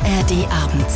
ARD-Abend.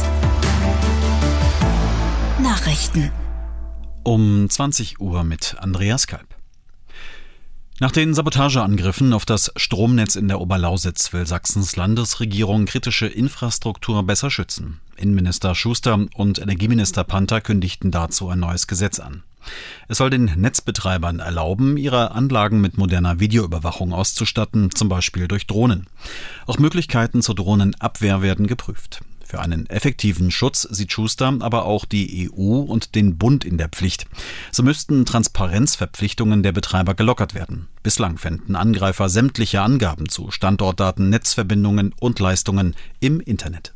Nachrichten. Um 20 Uhr mit Andreas Kalb. Nach den Sabotageangriffen auf das Stromnetz in der Oberlausitz will Sachsens Landesregierung kritische Infrastruktur besser schützen. Innenminister Schuster und Energieminister Panther kündigten dazu ein neues Gesetz an. Es soll den Netzbetreibern erlauben, ihre Anlagen mit moderner Videoüberwachung auszustatten, zum Beispiel durch Drohnen. Auch Möglichkeiten zur Drohnenabwehr werden geprüft. Für einen effektiven Schutz sieht Schuster aber auch die EU und den Bund in der Pflicht. So müssten Transparenzverpflichtungen der Betreiber gelockert werden. Bislang fänden Angreifer sämtliche Angaben zu Standortdaten, Netzverbindungen und Leistungen im Internet.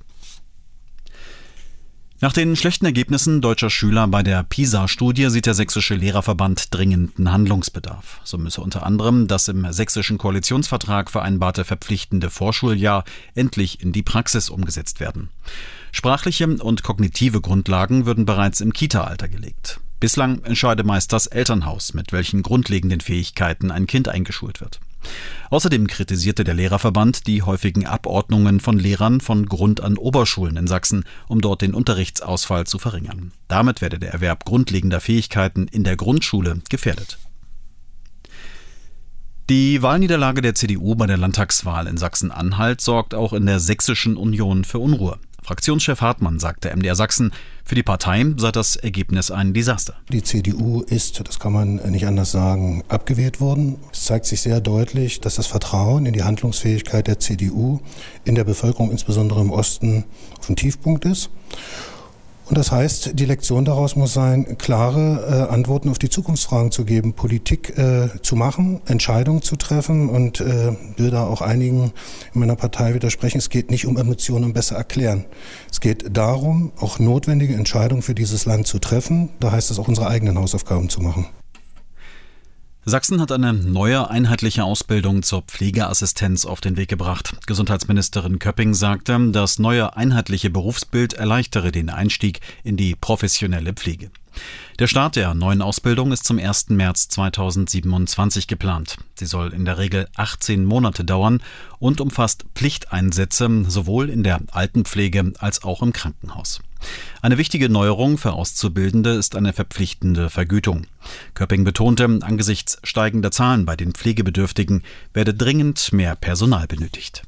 Nach den schlechten Ergebnissen deutscher Schüler bei der PISA-Studie sieht der Sächsische Lehrerverband dringenden Handlungsbedarf. So müsse unter anderem das im sächsischen Koalitionsvertrag vereinbarte verpflichtende Vorschuljahr endlich in die Praxis umgesetzt werden. Sprachliche und kognitive Grundlagen würden bereits im Kita-Alter gelegt. Bislang entscheide meist das Elternhaus, mit welchen grundlegenden Fähigkeiten ein Kind eingeschult wird. Außerdem kritisierte der Lehrerverband die häufigen Abordnungen von Lehrern von Grund- an Oberschulen in Sachsen, um dort den Unterrichtsausfall zu verringern. Damit werde der Erwerb grundlegender Fähigkeiten in der Grundschule gefährdet. Die Wahlniederlage der CDU bei der Landtagswahl in Sachsen-Anhalt sorgt auch in der Sächsischen Union für Unruhe. Fraktionschef Hartmann sagte MDR Sachsen, für die Partei sei das Ergebnis ein Desaster. Die CDU ist, das kann man nicht anders sagen, abgewählt worden. Es zeigt sich sehr deutlich, dass das Vertrauen in die Handlungsfähigkeit der CDU in der Bevölkerung, insbesondere im Osten, auf dem Tiefpunkt ist. Und das heißt, die Lektion daraus muss sein, klare Antworten auf die Zukunftsfragen zu geben, Politik zu machen, Entscheidungen zu treffen und will da auch einigen in meiner Partei widersprechen. Es geht nicht um Emotionen und besser erklären. Es geht darum, auch notwendige Entscheidungen für dieses Land zu treffen. Da heißt es auch, unsere eigenen Hausaufgaben zu machen. Sachsen hat eine neue einheitliche Ausbildung zur Pflegeassistenz auf den Weg gebracht. Gesundheitsministerin Köpping sagte, das neue einheitliche Berufsbild erleichtere den Einstieg in die professionelle Pflege. Der Start der neuen Ausbildung ist zum 1. März 2027 geplant. Sie soll in der Regel 18 Monate dauern und umfasst Pflichteinsätze sowohl in der Altenpflege als auch im Krankenhaus. Eine wichtige Neuerung für Auszubildende ist eine verpflichtende Vergütung. Köpping betonte, angesichts steigender Zahlen bei den Pflegebedürftigen werde dringend mehr Personal benötigt.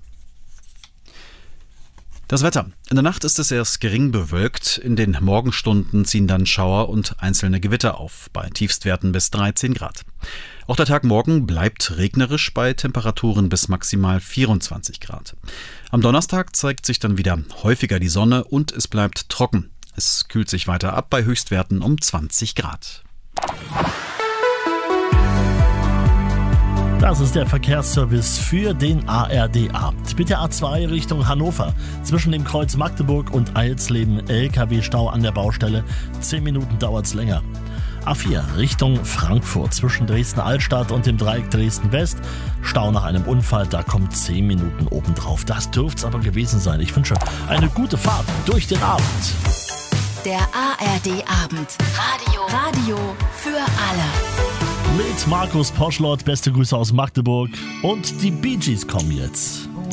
Das Wetter. In der Nacht ist es erst gering bewölkt. In den Morgenstunden ziehen dann Schauer und einzelne Gewitter auf, bei Tiefstwerten bis 13 Grad. Auch der Tag morgen bleibt regnerisch bei Temperaturen bis maximal 24 Grad. Am Donnerstag zeigt sich dann wieder häufiger die Sonne und es bleibt trocken. Es kühlt sich weiter ab bei Höchstwerten um 20 Grad. Das ist der Verkehrsservice für den ARD-Abend. Mit der A2 Richtung Hannover. Zwischen dem Kreuz Magdeburg und Eilsleben LKW-Stau an der Baustelle. 10 Minuten dauert's länger. A4 Richtung Frankfurt. Zwischen Dresden-Altstadt und dem Dreieck Dresden-West. Stau nach einem Unfall, da kommt 10 Minuten obendrauf. Das dürft's aber gewesen sein. Ich wünsche eine gute Fahrt durch den Abend. Der ARD-Abend. Radio für alle. Mit Markus Poschlott, beste Grüße aus Magdeburg und die Bee Gees kommen jetzt.